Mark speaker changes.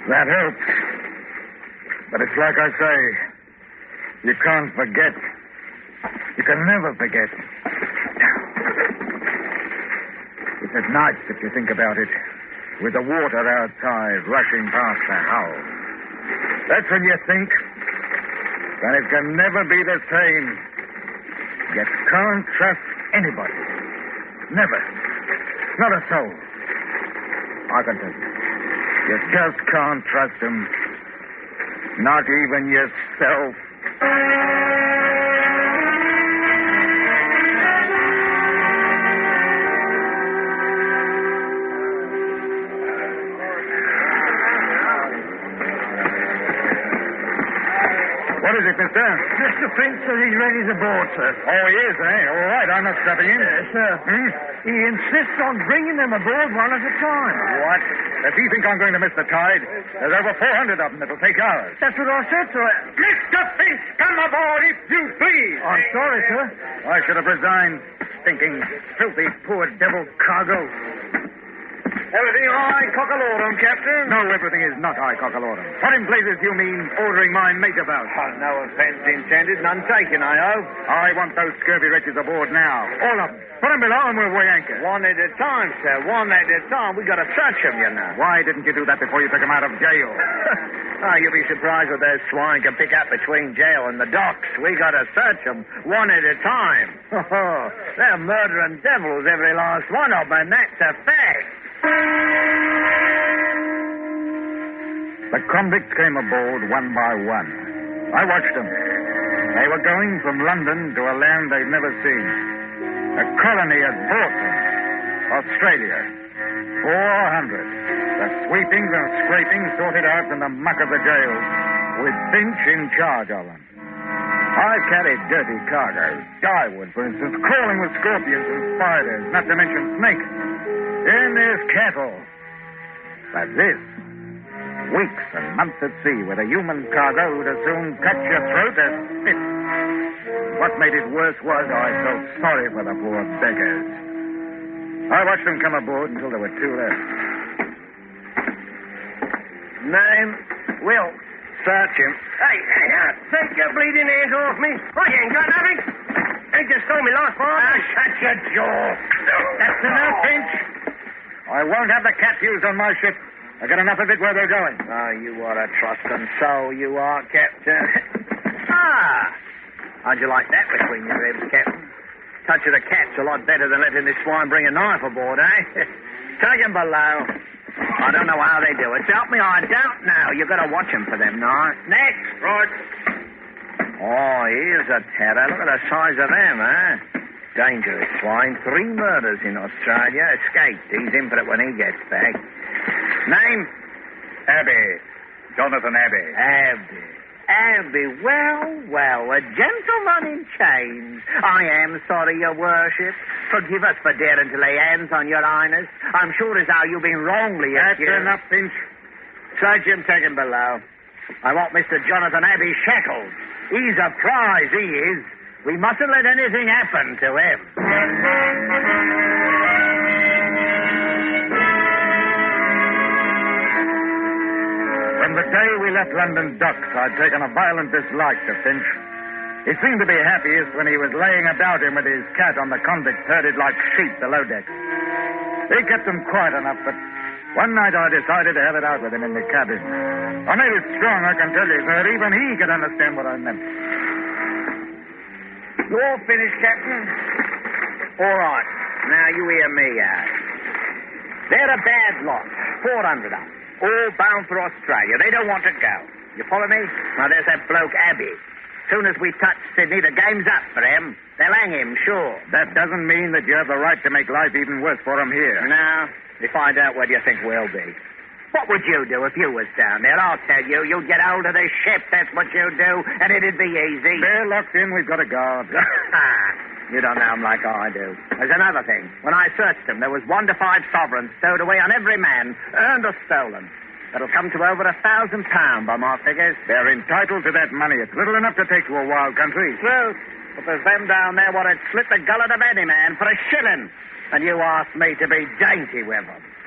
Speaker 1: That helps. But it's like I say, you can't forget. You can never forget. It's at night if you think about it, with the water outside rushing past the house. That's when you think that it can never be the same. You can't trust anybody. Never. Not a soul. I can tell you. You just can't trust them. Not even yourself. What is it, mister?
Speaker 2: Mr. Finch says he's ready to board, sir.
Speaker 1: Oh, he is, eh? All right, I'm not stepping in.
Speaker 2: Yes, sir. He insists on bringing them aboard one at a time.
Speaker 1: What? Does he think I'm going to miss the tide? There's over 400 of them. It'll take hours.
Speaker 2: That's what I said, sir.
Speaker 1: Mr. Finch, come aboard if you please.
Speaker 2: I'm sorry, sir.
Speaker 1: I should have resigned. Stinking, filthy, poor devil cargo.
Speaker 2: Everything all right, cockalorum, Captain?
Speaker 1: No, everything is not high cockalorum. What in blazes do you mean ordering my mate about?
Speaker 2: Oh, no offense intended. None taken, I hope.
Speaker 1: I want those scurvy wretches aboard now. All of them. Put them below and we'll weigh anchor.
Speaker 2: One at a time, sir. One at a time. We got to search them, you know.
Speaker 1: Why didn't you do that before you took them out of jail?
Speaker 2: Oh, you'll be surprised what those swine can pick up between jail and the docks. We got to search them one at a time. Oh, they're murdering devils, every last one of them, and that's a fact.
Speaker 1: The convicts came aboard one by one. I watched them. They were going from London to a land they'd never seen. A colony had brought them. Australia. 400. The sweepings and scrapings sorted out from the muck of the jail, with Finch in charge of them. I carried dirty cargo. Dyewood, for instance, crawling with scorpions and spiders, not to mention snakes. Then there's cattle. But this, weeks and months at sea with a human cargo would as soon cut your throat as spit. What made it worse was I felt sorry for the poor beggars. I watched them come aboard until there were two left.
Speaker 2: Name, Will. Search him. Hey, take your bleeding hands off me. I ain't got nothing. They just stole me last night.
Speaker 1: Shut your jaw. That's enough, Finch. I won't have the cat used on my ship. I got enough of it where they're going.
Speaker 2: Oh, you are a trusting soul, you are, Captain. How'd you like that between your ribs, Captain? Touch of the cat's a lot better than letting this swine bring a knife aboard, eh? Take him below. I don't know how they do it. Help me, I don't know. You got to watch him for them, now. Next.
Speaker 1: Right.
Speaker 2: Oh, here's a terror. Look at the size of them, eh? Dangerous swine. 3 murders in Australia. Escaped. He's in for it when he gets back. Name?
Speaker 1: Abbey. Jonathan Abbey.
Speaker 2: Abbey. Well, a gentleman in chains. I am sorry, your worship. Forgive us for daring to lay hands on your highness. I'm sure as how you've been wrongly accused.
Speaker 1: That's enough, Finch.
Speaker 2: Search him, take him below. I want Mr. Jonathan Abbey shackled. He's a prize, he is. We mustn't let anything happen to him.
Speaker 1: From the day we left London docks, I'd taken a violent dislike to Finch. He seemed to be happiest when he was laying about him with his cat on the convicts herded like sheep below deck. He kept them quiet enough, but one night I decided to have it out with him in the cabin. I made it strong, I can tell you, so that even he could understand what I meant.
Speaker 2: You all finished, Captain? All right. Now you hear me out. They're a bad lot. 400 of them. All bound for Australia. They don't want to go. You follow me? Now, there's that bloke, Abbey. Soon as we touch Sydney, the game's up for him. They'll hang him, sure.
Speaker 1: That doesn't mean that you have the right to make life even worse for him here.
Speaker 2: Now, we find out where you think we'll be. What would you do if you was down there? I'll tell you. You'd get hold of the ship, that's what you'd do, and it'd be easy.
Speaker 1: They're locked in. We've got a guard.
Speaker 2: You don't know them like I do. There's another thing. When I searched them, there was 1 to 5 sovereigns stowed away on every man, earned or stolen. That'll come to over £1,000 by my figures.
Speaker 1: They're entitled to that money. It's little enough to take to a wild country.
Speaker 2: True. But there's them down there what'd slit the gullet of any man for a shilling. And you asked me to be dainty with them.